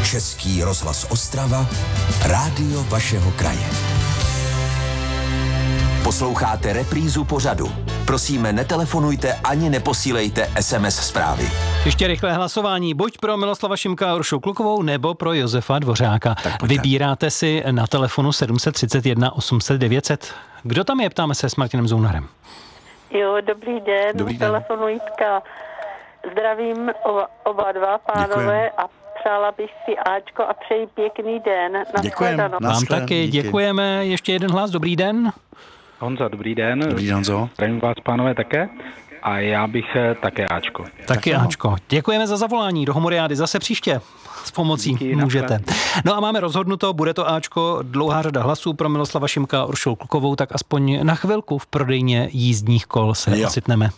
Český rozhlas Ostrava, rádio vašeho kraje. Posloucháte reprízu pořadu. Prosíme, netelefonujte ani neposílejte SMS zprávy. Ještě rychlé hlasování, buď pro Miloslava Šimka a Uršu Klukovou, nebo pro Josefa Dvořáka. Vybíráte si na telefonu 731 800 900. Kdo tam je, ptáme se s Martinem Zounarem. Jo, dobrý den. Dobrý den. Telefonuji Jitka. Zdravím oba dva pánové a přála bych si Ačko a přeji pěkný den. Děkujeme. Vám taky děkujeme. Ještě jeden hlas, dobrý den. Honza, dobrý den. Dobrý den, Honzo. Zdravím vás, pánové, také. A já bych také Ačko. Taky Ačko. Děkujeme za zavolání. Do Homoriády zase příště. S pomocí Díky, můžete. No a máme rozhodnuto, bude to Ačko, dlouhá řada hlasů pro Miloslava Šimka a Uršulu Klukovou, tak aspoň na chvilku v prodejně jízdních kol se ocitneme.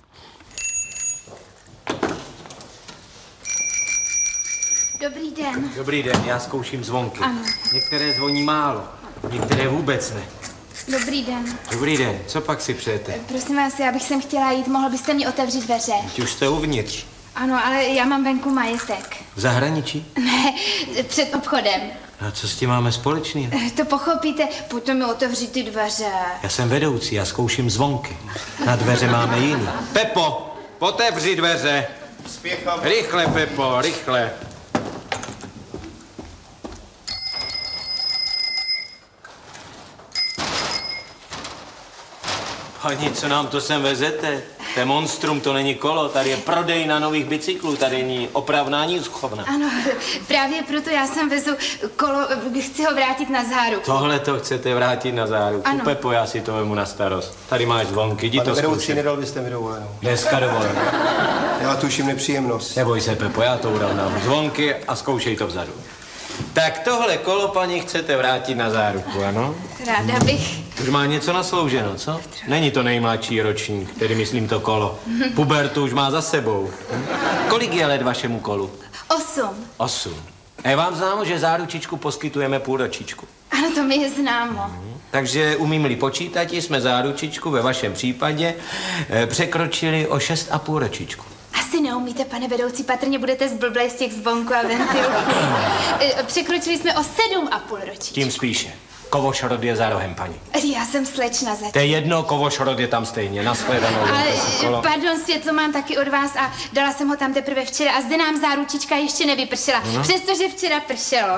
Dobrý den. Dobrý den, já zkouším zvonky. Ano. Některé zvoní málo, některé vůbec ne. Dobrý den. Dobrý den, co pak si přejete? Prosím vás, já bych sem chtěla jít, mohl byste mi otevřít dveře? Už jste uvnitř. Ano, ale já mám venku majetek. V zahraničí? Ne, před obchodem. A co s tím máme společného? To pochopíte, pojďte mi otevřít ty dveře. Já jsem vedoucí, já zkouším zvonky. Na dveře máme jiný. Pepo, otevři dveře. Spěchám. Rychle, Pepo, rychle. Pani, co nám to sem vezete? To je monstrum, to není kolo, tady je prodej na nových bicyklů, tady není opravná ani schovna. Ano, právě proto já sem vezu kolo, chci ho vrátit na záruku. Tohle to chcete vrátit na záruku? Ano. Pepo, já si to vemu na starost. Tady máš zvonky, jdi to zkoušet. Nedal byste mi dovolenou. Dneska dovolenou. Já tuším nepříjemnost. Neboj se, Pepo, já to urovnám. Zvonky a zkoušej to vzadu. Tak tohle kolo, paní, chcete vrátit na záruku, ano? Ráda bych. Už má něco naslouženo, co? Není to nejmladší ročník, tedy myslím to kolo. Pubertu už má za sebou. Kolik je let vašemu kolu? 8. 8. A je vám známo, že záručičku poskytujeme půlročičku? Ano, to mi je známo. Takže umím-li počítat, jsme záručičku ve vašem případě překročili o 6,5 ročičku. Asi neumíte, pane vedoucí, patrně budete zblblej z těch zvonku a ventilů. Překročili jsme o 7,5 ročí. Tím spíše. Kovošrod je za rohem, paní. Já jsem slečna zatím. To je jedno, Kovošrod je tam stejně. Nashledanou. Ale pardon, světlo mám taky od vás a dala jsem ho tam teprve včera a zde nám záručička ještě nevypršela. Přestože včera pršelo.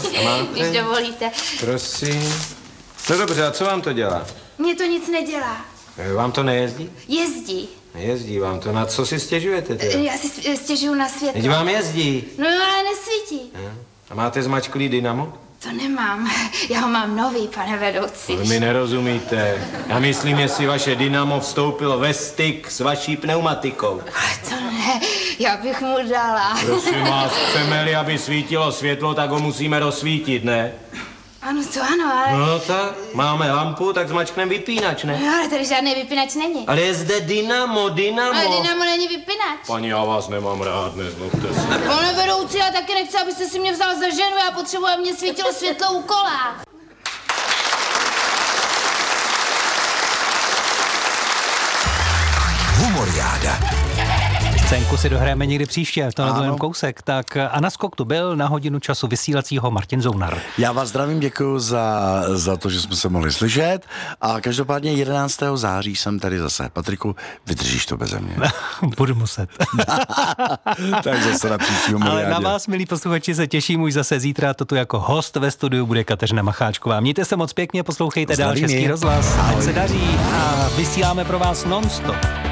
Když dovolíte. Prosím. No dobře, a co vám to dělá? Mně to nic nedělá. Vám to nejezdí? Jezdí. Nejezdí vám to. Na co si stěžujete teda? Já si stěžuju na světlo. Teď vám jezdí. No ale nesvítí. A máte zmačklý dynamo? To nemám. Já ho mám nový, pane vedoucí. Vy mi nerozumíte. Já myslím, jestli vaše dynamo vstoupilo ve styk s vaší pneumatikou. To ne, já bych mu dala. Prosím vás, chceme-li, aby svítilo světlo, tak ho musíme rozsvítit, ne? Ano, to ano, ale... No tak, máme lampu, tak zmačkneme vypínač, ne? No, ale tady žádný vypínač není. Ale je zde dynamo. Ale dynamo není vypínač. Paní, já vás nemám rád, nezlobte se. Pane vedoucí, já taky nechci, abyste si mě vzal za ženu, já potřebuji, aby mě svítilo světlo u kola. Humoriáda. Scénku si dohrajeme někdy příště, to nebyl jen kousek. Tak a na skok tu byl na hodinu času vysílacího Martin Zounar. Já vás zdravím, děkuji za to, že jsme se mohli slyšet a každopádně 11. září jsem tady zase. Patriku, vydržíš to beze mě. Budu muset. Takže se na příští Humoriádě. Ale na vás, milí posluchači, se těším už zase zítra. To tu jako host ve studiu bude Kateřina Macháčková. Mějte se moc pěkně, poslouchejte dál Český rozhlas. Ať se daří a vysíláme pro vás non-stop.